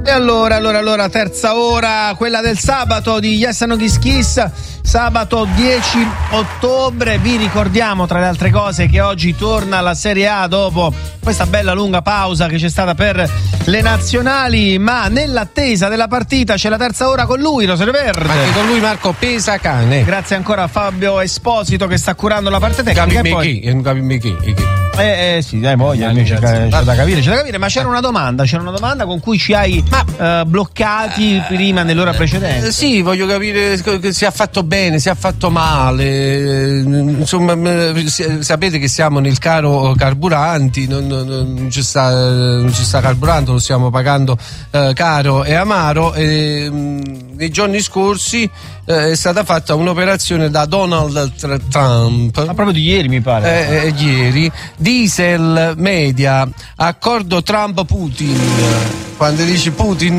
E allora, terza ora, quella del sabato di Yes No Kiss Kiss, sabato 10 ottobre. Vi ricordiamo, tra le altre cose, che oggi torna la Serie A dopo questa bella lunga pausa che c'è stata per le nazionali, ma nell'attesa della partita c'è la terza ora con lui, Rosario Verde. Anche con lui Marco Pesacane. Grazie ancora a Fabio Esposito che sta curando la parte tecnica. Sì, dai, voglia, c'è da capire, ma c'era una domanda con cui ci hai bloccati prima nell'ora precedente. Sì, voglio capire se ha fatto bene, se ha fatto male, insomma, sapete che siamo nel caro carburanti, non ci sta carburando, lo stiamo pagando caro e amaro, e nei giorni scorsi è stata fatta un'operazione da Donald Trump. Ma proprio di ieri mi pare. Ieri, diesel media, accordo Trump-Putin. Quando dici Putin,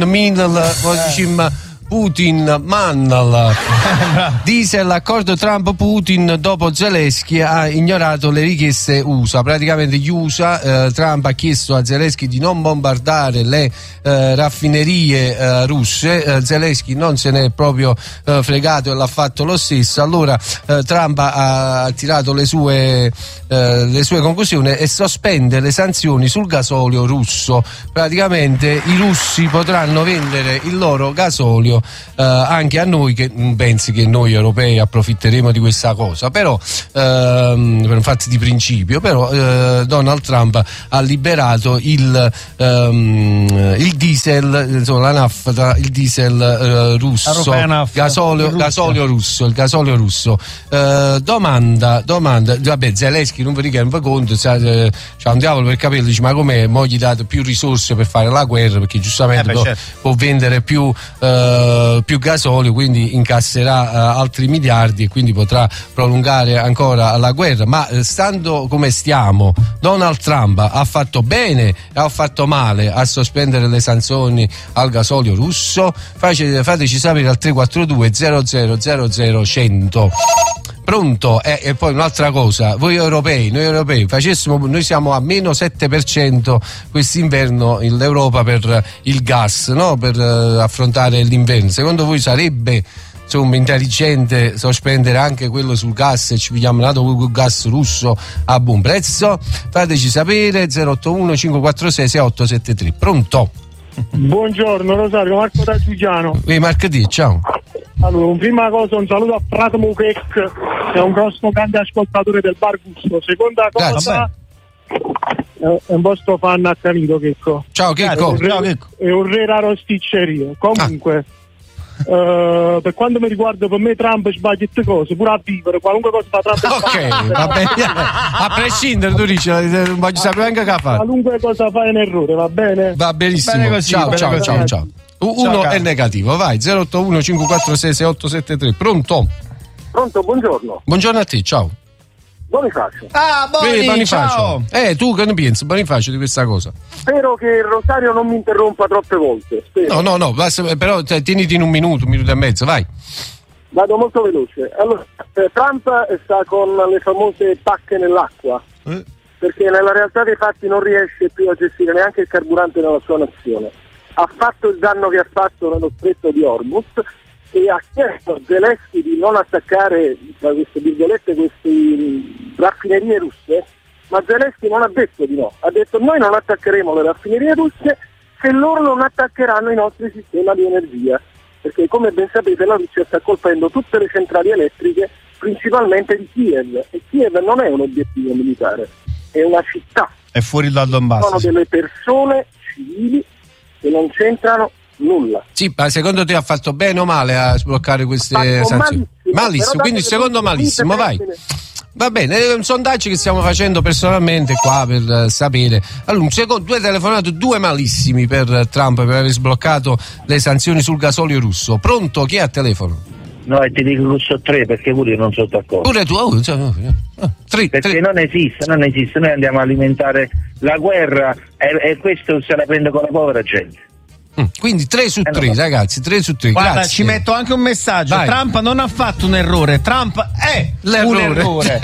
Putin, Mannala. Diesel, accordo Trump-Putin, dopo Zelensky ha ignorato le richieste USA. Praticamente gli USA, Trump ha chiesto a Zelensky di non bombardare le raffinerie russe. Zelensky non se ne è proprio fregato e l'ha fatto lo stesso. Allora Trump ha tirato le sue conclusioni e sospende le sanzioni sul gasolio russo. Praticamente i russi potranno vendere il loro gasolio anche a noi, che non pensi che noi europei approfitteremo di questa cosa, però per un fatto di principio, però Donald Trump ha liberato il diesel, insomma, la nafta, il diesel russo, gasolio russo. Domanda, vabbè, Zelensky non vi rende conto, c'ha un diavolo per capelli, dice: ma com'è, mo gli date più risorse per fare la guerra, perché giustamente può vendere più gasolio, quindi incasserà altri miliardi e quindi potrà prolungare ancora la guerra. Ma stando come stiamo, Donald Trump ha fatto bene e ha fatto male a sospendere le sanzioni al gasolio russo? Fateci sapere al 342 00 100. Pronto? E poi un'altra cosa, noi europei noi siamo a meno 7% quest'inverno in Europa per il gas, no? Per affrontare l'inverno. Secondo voi sarebbe, insomma, intelligente sospendere anche quello sul gas e ci pigliamo nato gas russo a buon prezzo? Fateci sapere, 081 546 6873. Pronto? Buongiorno Rosario, Marco da Giuliano. Marco D, ciao. Allora, prima cosa un saluto a Prato Mukek, che è un grosso grande ascoltatore del Bar Gusto. Seconda cosa, è un vostro fan accanito, Checco. Ciao Checco. È un re raro sticceria. Comunque per quanto mi riguarda, per me Trump sbaglia tutte cose, pure a vivere, qualunque cosa fa Trump. Ok, va bene. A prescindere, tu dici, voglio sapere anche che ha fatto. Qualunque cosa fa è un errore, va bene? Va benissimo. Bene così, ciao. Uno è negativo, vai, 081 546 6873. Pronto, buongiorno. Buongiorno a te, ciao. Bonifacio. Bonifacio. Ciao. Tu che ne pensi, Bonifacio, di questa cosa? Spero che Rosario non mi interrompa troppe volte. Spero. No, però tieniti in un minuto e mezzo, vai. Vado molto veloce. Allora, Trump sta con le famose pacche nell'acqua, perché nella realtà dei fatti non riesce più a gestire neanche il carburante nella sua nazione. Ha fatto il danno che ha fatto nello stretto di Hormuz e ha chiesto a Zelensky di non attaccare, tra queste virgolette, queste raffinerie russe, ma Zelensky non ha detto di no, ha detto: noi non attaccheremo le raffinerie russe se loro non attaccheranno i nostri sistemi di energia, perché come ben sapete la Russia sta colpendo tutte le centrali elettriche, principalmente di Kiev, e Kiev non è un obiettivo militare, è una città, è fuori dal Donbass. Sono delle persone civili che non c'entrano nulla. Sì, ma secondo te ha fatto bene o male a sbloccare queste sanzioni? Malissimo, quindi secondo malissimo, vai. Va bene, è un sondaggio che stiamo facendo personalmente qua per sapere. Allora, due telefonate, due malissimi per Trump per aver sbloccato le sanzioni sul gasolio russo. Pronto? Chi è a telefono? No, e ti dico che sono 3 perché pure io non sono d'accordo. Pure tu? Perché non esiste, noi andiamo a alimentare la guerra e questo se la prende con la povera gente. Quindi 3 su 3, ragazzi, 3 su 3. Guarda, grazie. ci metto anche un messaggio. Vai. Trump non ha fatto un errore, Trump è un errore.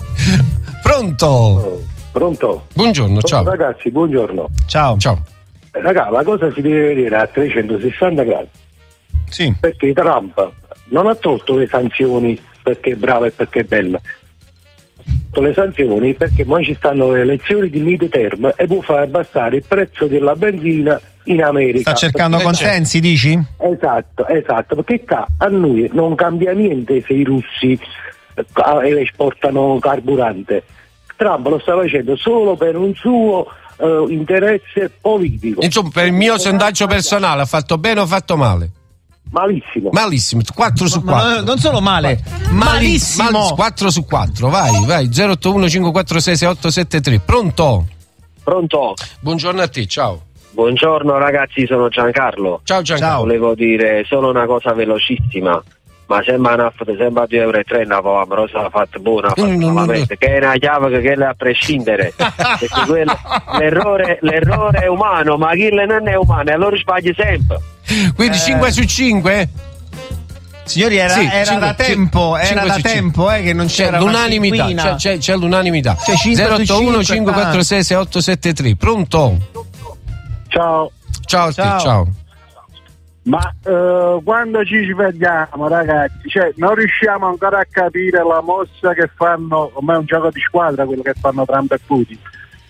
Pronto? Pronto? Buongiorno, ciao. Ragazzi, buongiorno. Ciao. Raga, la cosa si deve vedere a 360 gradi. Sì. Perché Trump non ha tolto le sanzioni perché è bravo e perché è bello. Le sanzioni perché poi ci stanno le elezioni di mid-term e può far abbassare il prezzo della benzina in America. Sta cercando consensi, dici? Esatto, perché qua a noi non cambia niente se i russi esportano carburante. Trump lo sta facendo solo per un suo interesse politico. Insomma, per il mio sondaggio personale ha fatto bene o ha fatto male? Malissimo. 4 su 4. Non solo male, malissimo. 4 su 4, vai. 081 546 6873. Pronto? Buongiorno a te, ciao. Buongiorno ragazzi, sono Giancarlo. Ciao Giancarlo. Volevo dire solo una cosa velocissima. Ma sembra una sembra 2,30 euro, ma lo sa fatto buona, che è una chiave che è a prescindere. Perché l'errore è umano, ma chi non è umano, allora sbagli sempre. Quindi 5 su 5? Signori, era da tempo che non c'era l'unanimità. C'è l'unanimità. 081 546 6873. Pronto? Ciao. Ciao a te, ciao. Ma quando ci vediamo, ragazzi, non riusciamo ancora a capire la mossa che fanno, ormai è un gioco di squadra quello che fanno Trump e Putin.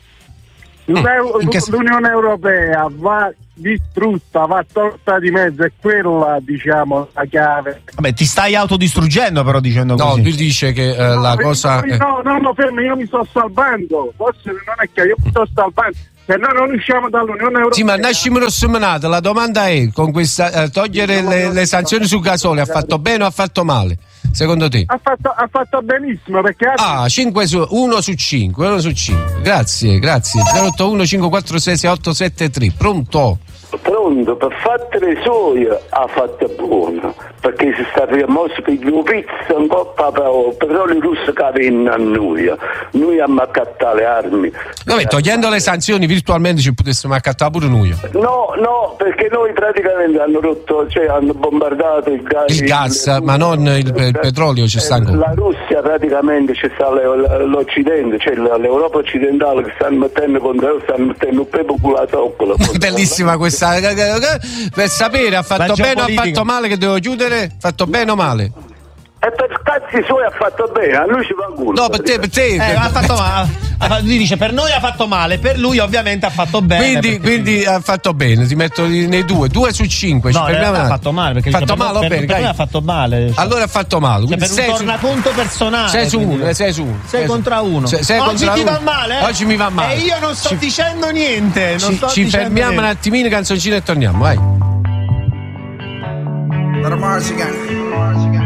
L'Unione Europea va distrutta, va tolta di mezzo, è quella, diciamo, la chiave. Vabbè, ti stai autodistruggendo però dicendo così. No, lui dice che la cosa... No, fermi, io mi sto salvando, forse non è che io mi sto salvando. Se no non usciamo dall'Unione Europea. Sì, ma nascimi rossomenato, la domanda è, con questa togliere le sanzioni sul gasolio ha fatto bene o ha fatto male? Secondo te? Ha fatto benissimo perché 1 su 5. Grazie. 081 546 6873. Pronto, per fattere soia ha fatto buono, perché si sta rimosso per gli pizza un po' petrolio russo che viene a noi abbiamo accattato le armi. Vabbè, togliendo le sanzioni virtualmente ci potessimo accattare pure noi. No, perché noi praticamente hanno rotto, hanno bombardato il gas, ma non il petrolio ci sta ancora. La Russia praticamente ci sta l'Occidente, l'Europa occidentale che stanno mettendo contro, stanno mettendo un pepo con la zoccola. Bellissima questa, per sapere ha fatto bene o ha fatto male, che devo chiudere, fatto bene o male? E per cazzi suoi ha fatto bene, a lui ci va culo. No, per te. Ha fatto male. Lui dice per noi ha fatto male, per lui ovviamente ha fatto bene. Quindi ha fatto bene, ti metto nei 2 su 5. No, ha fatto male, perché fatto male, per noi ha fatto male. Allora ha fatto male. Per un tornaconto personale. 6 su 1. 6 contro 1. Oggi ti va male? Oggi mi va male. E io non sto dicendo niente. Ci fermiamo un attimino, canzoncina e torniamo, vai.